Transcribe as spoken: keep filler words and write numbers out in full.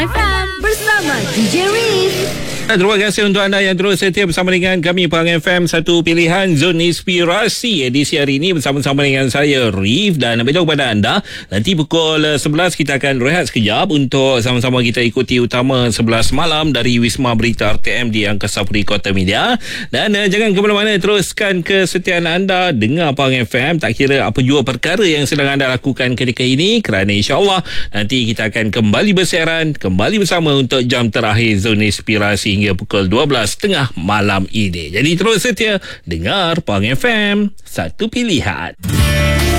F M bersama D J Riz. Terima kasih untuk anda yang terus setia bersama dengan kami Pang F M, satu pilihan Zon Inspirasi. Edisi hari ini bersama-sama dengan saya Rif, dan beritahu kepada anda nanti pukul sebelas kita akan rehat sekejap untuk sama-sama kita ikuti utama sebelas malam dari Wisma Berita R T M di Angkasa Puri Kota Media. Dan uh, jangan ke mana-mana, teruskan kesetiaan anda dengar Pang F M, tak kira apa jua perkara yang sedang anda lakukan ketika ini, kerana insya-Allah nanti kita akan kembali bersiaran kembali bersama untuk jam terakhir Zon Inspirasi hingga pukul dua belas tengah malam ini. Jadi terus setia dengar Pang F M, satu pilihan.